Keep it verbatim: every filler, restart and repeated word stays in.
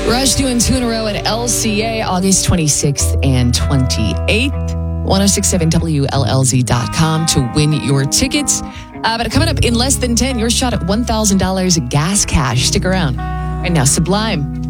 Rush doing two in a row at L C A, August twenty-sixth and twenty-eighth. ten sixty-seven W L L Z dot com to win your tickets. Uh, but coming up in less than ten, your shot at one thousand dollars gas cash. Stick around. Right now, Sublime.